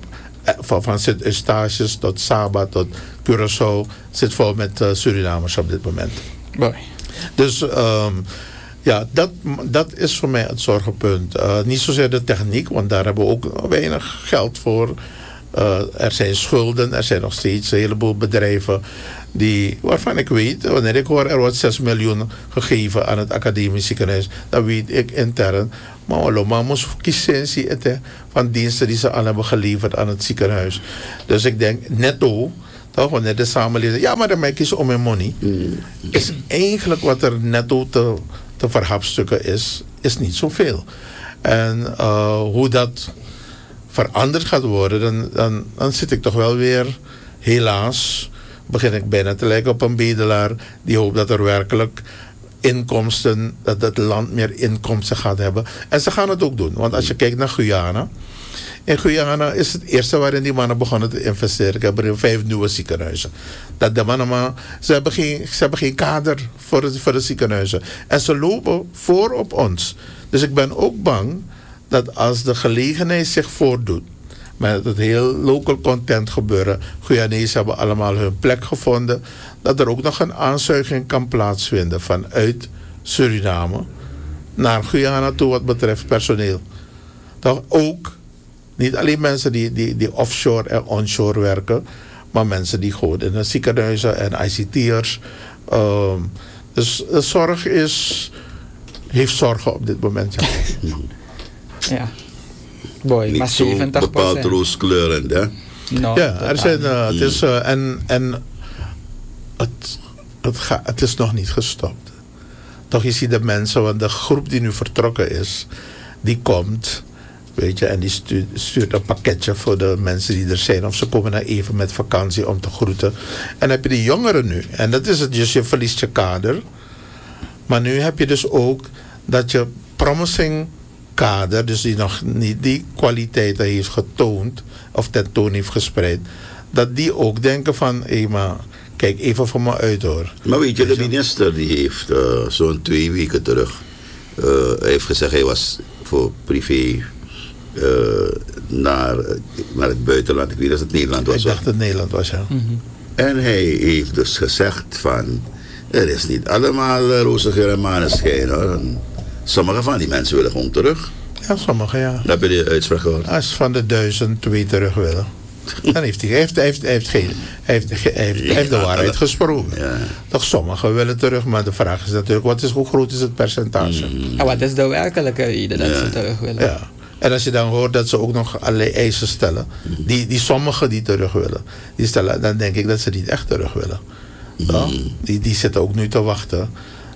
van, van Sint-Eustatius tot Saba tot Curaçao zit vol met uh, Surinamers op dit moment. Mooi. Dus um, ja, dat, dat is voor mij het zorgenpunt. Uh, niet zozeer de techniek, want daar hebben we ook weinig geld voor. Uh, er zijn schulden, er zijn nog steeds een heleboel bedrijven die, waarvan ik weet, wanneer ik hoor er wordt zes miljoen gegeven aan het academisch ziekenhuis, dan weet ik intern, maar allemaal moest licentie van diensten die ze al hebben geleverd aan het ziekenhuis. Dus ik denk netto, toch, wanneer de samenleving, ja, maar dan maak je ze om mijn money, mm. is eigenlijk wat er netto te, te verhapstukken is, is niet zoveel. En uh, hoe dat veranderd gaat worden, dan, dan, dan zit ik toch wel weer, helaas, begin ik bijna te lijken op een bedelaar die hoopt dat er werkelijk inkomsten, dat het land meer inkomsten gaat hebben. En ze gaan het ook doen, want als je kijkt naar Guyana, in Guyana is het eerste waarin die mannen begonnen te investeren. Ik heb er vijf nieuwe ziekenhuizen. Dat de mannen maar, ze hebben geen, ze hebben geen kader voor de, voor de ziekenhuizen. En ze lopen voor op ons. Dus ik ben ook bang dat als de gelegenheid zich voordoet, met het heel local content gebeuren, Guyanezen hebben allemaal hun plek gevonden, dat er ook nog een aanzuiging kan plaatsvinden vanuit Suriname naar Guyana toe wat betreft personeel. Toch ook niet alleen mensen die, die, die offshore en onshore werken, maar mensen die gewoon in de ziekenhuizen en I C T'ers. Um, dus de zorg is, heeft zorgen op dit moment. Ja. Ja. Boy, niet maar zeventig zo bepaald rooskleurend, hè? No, ja, er zijn, uh, het is, uh, en, en het, het, ga, het is nog niet gestopt. Toch, je ziet de mensen, want de groep die nu vertrokken is, die komt, weet je, en die stuurt, stuurt een pakketje voor de mensen die er zijn, of ze komen daar even met vakantie om te groeten. En dan heb je de jongeren nu, en dat is het, dus je verliest je kader. Maar nu heb je dus ook dat je promising kader, dus die nog niet die kwaliteiten heeft getoond of tentoon heeft gespreid, dat die ook denken van, hé, hey, maar kijk even voor me uit, hoor. Maar weet je, de minister die heeft uh, zo'n twee weken terug, uh, hij heeft gezegd hij was voor privé uh, naar, naar het buitenland, ik weet dat het Nederland was. Ik dacht dat het Nederland was, ja. Mm-hmm. En hij heeft dus gezegd van, er is niet allemaal uh, roze geur en maneschijn, hoor. Sommige van die mensen willen gewoon terug. Ja, sommige, ja. Dan heb je de uitspraak gehoord. Als van de duizend twee terug willen, dan heeft hij, heeft, heeft, heeft, geen, heeft, heeft, heeft, ja, heeft de waarheid gesproken. Ja. Toch, sommigen willen terug, maar de vraag is natuurlijk, wat is, hoe groot is het percentage? Mm. En wat is de werkelijke reden dat ja. ze terug willen? Ja. En als je dan hoort dat ze ook nog allerlei eisen stellen, die, die sommigen die terug willen, die stellen, dan denk ik dat ze niet echt terug willen. Ja? Die, die zitten ook nu te wachten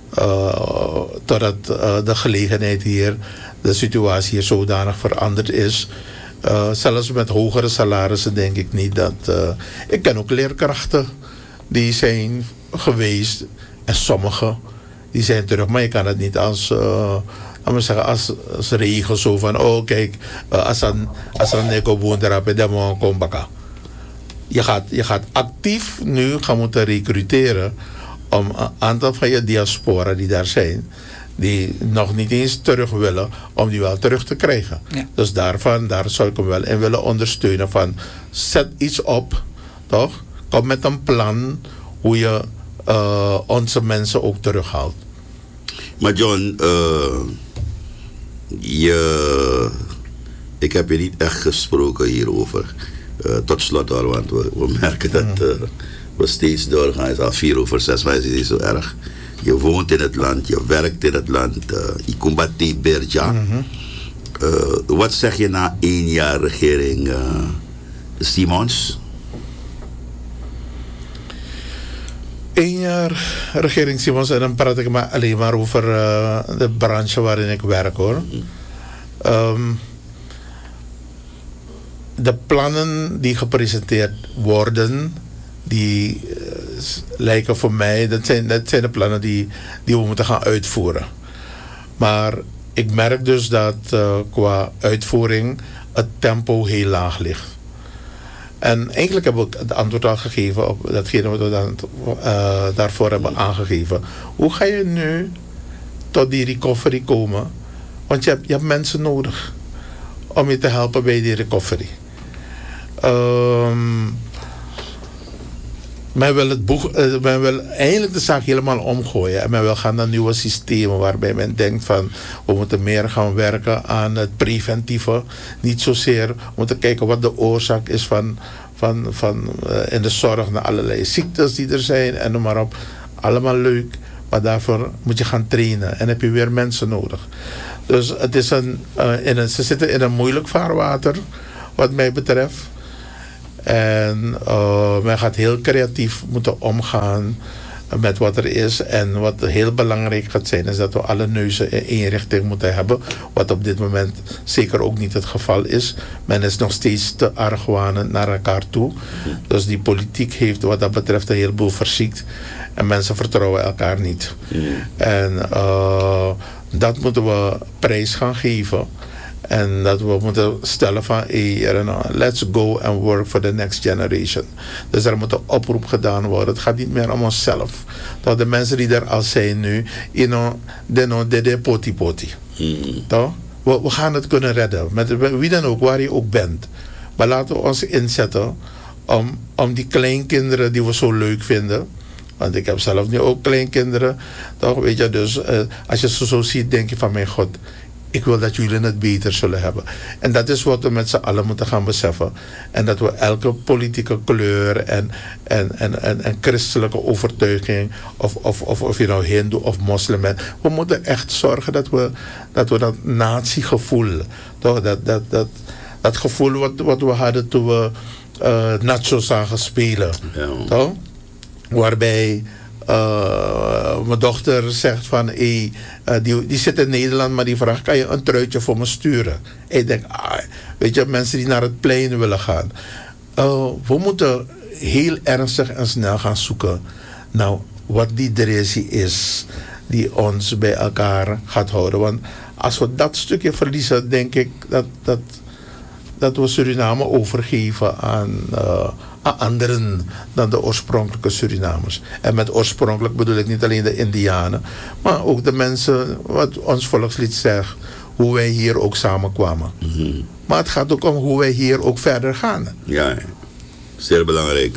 uh, totdat uh, de gelegenheid hier, de situatie hier zodanig veranderd is. Uh, zelfs met hogere salarissen denk ik niet dat... Uh, ik ken ook leerkrachten die zijn geweest en sommigen die zijn terug, maar je kan het niet als... Uh, Laten we zeggen, als, als regel zo van, oh kijk, uh, als een als een neko boonderape, dan moet komen bakken. Je gaat, je gaat actief nu gaan moeten recruteren om een aantal van je diaspora die daar zijn, die nog niet eens terug willen, om die wel terug te krijgen. Ja. Dus daarvan, daar zou ik hem wel in willen ondersteunen van, zet iets op, toch? Kom met een plan hoe je uh, onze mensen ook terughaalt. Maar John, uh, je, ik heb je niet echt gesproken hierover. Uh, tot slot hoor, want we, we merken dat uh, we steeds doorgaan. Het is al vier over zes, maar het is niet zo erg. Je woont in het land, je werkt in het land. Je combatte Berja. Mm-hmm. Uh, wat zeg je na één jaar regering uh, Simons? Eén jaar regering Simons, en dan praat ik maar alleen maar over uh, de branche waarin ik werk, hoor. Um, de plannen die gepresenteerd worden, die uh, lijken voor mij, dat zijn, dat zijn de plannen die, die we moeten gaan uitvoeren. Maar ik merk dus dat uh, qua uitvoering het tempo heel laag ligt. En eigenlijk heb ik het antwoord al gegeven op datgene wat we dan, uh, daarvoor hebben aangegeven. Hoe ga je nu tot die recovery komen? Want je hebt, je hebt mensen nodig om je te helpen bij die recovery. Um, men wil, het boeg, uh, men wil eigenlijk de zaak helemaal omgooien. En men wil gaan naar nieuwe systemen waarbij men denkt van we moeten meer gaan werken aan het preventieve. Niet zozeer we moeten kijken wat de oorzaak is van, van, van uh, in de zorg naar allerlei ziektes die er zijn en noem maar op. Allemaal leuk, maar daarvoor moet je gaan trainen en heb je weer mensen nodig. Dus het is een, uh, in een, ze zitten in een moeilijk vaarwater wat mij betreft. En uh, men gaat heel creatief moeten omgaan met wat er is. En wat heel belangrijk gaat zijn is dat we alle neuzen in één richting moeten hebben. Wat op dit moment zeker ook niet het geval is. Men is nog steeds te argwanend naar elkaar toe. Dus die politiek heeft wat dat betreft een heleboel verziekt. En mensen vertrouwen elkaar niet. En uh, dat moeten we prijs gaan geven. En dat we moeten stellen van hey, let's go and work for the next generation. Dus er moet een oproep gedaan worden. Het gaat niet meer om onszelf. Dat de mensen die er al zijn nu, you know, de no de de poti poti. Mm. Toch? We, we gaan het kunnen redden. Met wie dan ook, waar je ook bent. Maar laten we ons inzetten om, om die kleinkinderen die we zo leuk vinden. Want ik heb zelf nu ook kleinkinderen. Toch? Weet je, dus uh, als je ze zo ziet, denk je van mijn God. Ik wil dat jullie het beter zullen hebben. En dat is wat we met z'n allen moeten gaan beseffen. En dat we elke politieke kleur en, en, en, en, en christelijke overtuiging, of, of, of, of je nou hindoe of moslim bent, we moeten echt zorgen dat we dat, we dat natiegevoel, toch? Dat, dat, dat, dat gevoel wat, wat we hadden toen we uh, nachos zagen spelen. Ja. Toch? Waarbij Uh, mijn dochter zegt van hey, uh, die, die zit in Nederland, maar die vraagt kan je een truitje voor me sturen. En ik denk ah, weet je, mensen die naar het plein willen gaan, uh, we moeten heel ernstig en snel gaan zoeken nou wat die directie is die ons bij elkaar gaat houden. Want als we dat stukje verliezen, denk ik dat, dat, dat we Suriname overgeven aan uh, aan anderen dan de oorspronkelijke Surinamers. En met oorspronkelijk bedoel ik niet alleen de Indianen, maar ook de mensen, wat ons volkslied zegt, hoe wij hier ook samenkwamen. Mm-hmm. Maar het gaat ook om hoe wij hier ook verder gaan. Ja, zeer belangrijk.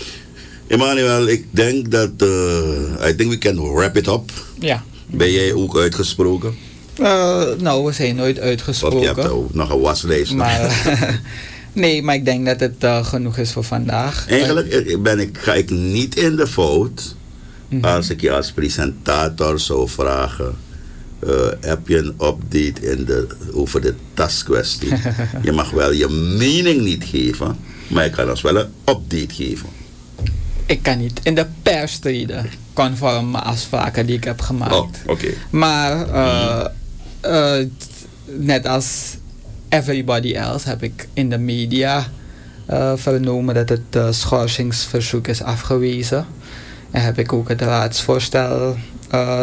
Emmanuel, ik denk dat, uh, I think we can wrap it up. Ja. Ben jij ook uitgesproken? Uh, nou, we zijn nooit uitgesproken. Want je hebt ook nog een waslijst. Maar, nee, maar ik denk dat het uh, genoeg is voor vandaag. Eigenlijk ben ik, ga ik niet in de fout mm-hmm. als ik je als presentator zou vragen, uh, heb je een update in de, over de taskwestie? Je mag wel je mening niet geven, maar je kan ons wel een update geven. Ik kan niet in de pers treden, conform mijn afspraken die ik heb gemaakt. Oh, okay. Maar uh, uh, net als everybody else heb ik in de media uh, vernomen dat het uh, schorsingsverzoek is afgewezen. En heb ik ook het raadsvoorstel uh,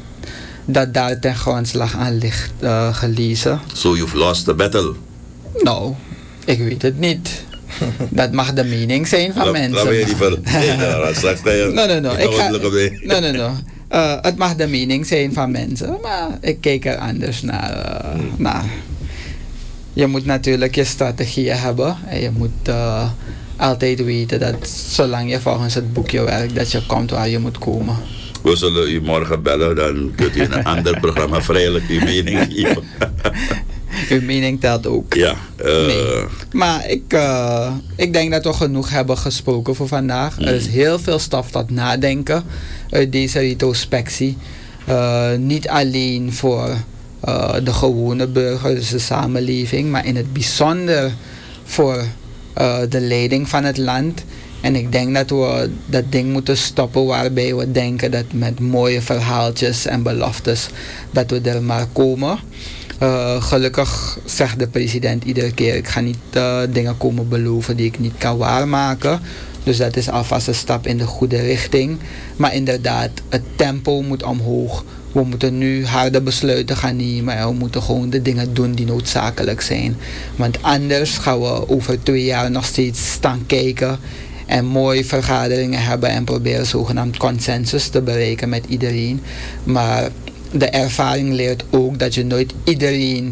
dat daar ten grondslag aan ligt uh, gelezen. So you've lost the battle? Nou, ik weet het niet. Dat mag de mening zijn van mensen. Laat me die verder. Nee, no, no, no. Ik ga, no, no, no. Uh, het mag de mening zijn van mensen, maar ik kijk er anders naar. Uh, hmm. naar. Je moet natuurlijk je strategieën hebben en je moet uh, altijd weten dat zolang je volgens het boekje werkt, dat je komt waar je moet komen. We zullen u morgen bellen, dan kunt u in een ander programma vrijelijk uw mening geven. Uw mening telt ook. Ja. Uh... Nee. Maar ik, uh, ik denk dat we genoeg hebben gesproken voor vandaag. Mm. Er is heel veel stof tot nadenken uit deze retrospectie. Uh, niet alleen voor uh, de gewone burger, dus de samenleving, maar in het bijzonder voor uh, de leiding van het land. En ik denk dat we dat ding moeten stoppen waarbij we denken dat met mooie verhaaltjes en beloftes dat we er maar komen. Uh, gelukkig zegt de president iedere keer, ik ga niet uh, dingen komen beloven die ik niet kan waarmaken. Dus dat is alvast een stap in de goede richting. Maar inderdaad, het tempo moet omhoog. We moeten nu harde besluiten gaan nemen en we moeten gewoon de dingen doen die noodzakelijk zijn. Want anders gaan we over twee jaar nog steeds staan kijken en mooie vergaderingen hebben en proberen zogenaamd consensus te bereiken met iedereen. Maar de ervaring leert ook dat je nooit iedereen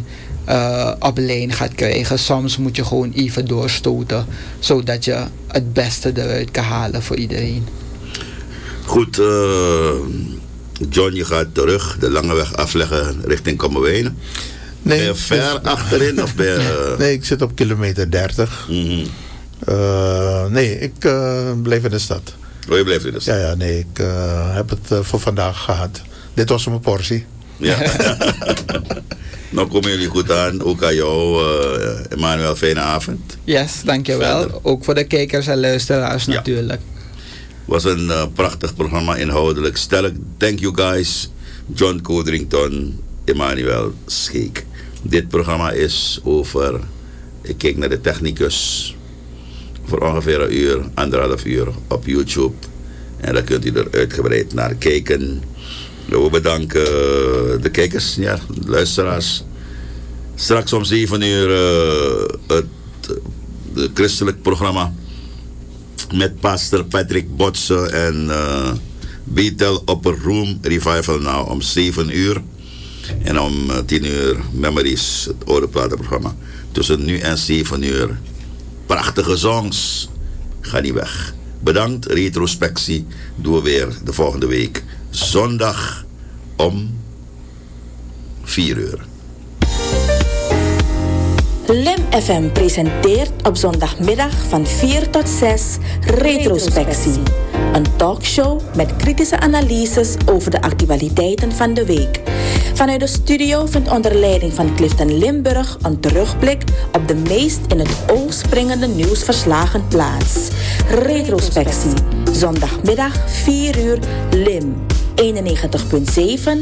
uh, op lijn gaat krijgen. Soms moet je gewoon even doorstoten, zodat je het beste eruit kan halen voor iedereen. Goed, uh, John, je gaat terug de lange weg afleggen richting Kommerwijnen. Nee, ben je ver dus, achterin of ben je... Uh... Nee, ik zit op kilometer dertig. Mm-hmm. uh, nee, ik uh, blijf in de stad. Oh, je blijft in de stad? Ja, ja, nee, ik uh, heb het uh, voor vandaag gehad. Dit was mijn portie. Ja. Nou komen jullie goed aan. Ook aan jou, uh, Emmanuel, fijne avond. Yes, dankjewel. Verder. Ook voor de kijkers en luisteraars ja. natuurlijk. Was een uh, prachtig programma, inhoudelijk stellig. Thank you guys. John Codrington, Emmanuel Scheek. Dit programma is over, ik kijk naar de technicus, voor ongeveer een uur, anderhalf uur op YouTube. En daar kunt u er uitgebreid naar kijken. We bedanken de kijkers, ja, de luisteraars. Straks om zeven uur uh, het uh, christelijk programma met pastor Patrick Botsen en uh, Bethel Upper Room Revival nou om zeven uur. En om uh, tien uur Memories, het oude platenprogramma. Tussen nu en zeven uur. Prachtige songs. Ga niet weg. Bedankt. Retrospectie doen we weer de volgende week. Zondag om vier uur. Lim F M presenteert op zondagmiddag van vier tot zes Retrospectie. Een talkshow met kritische analyses over de actualiteiten van de week. Vanuit de studio vindt onder leiding van Clifton Limburg een terugblik op de meest in het oog springende nieuwsverslagen plaats. Retrospectie, zondagmiddag vier uur, Lim eenennegentig punt zeven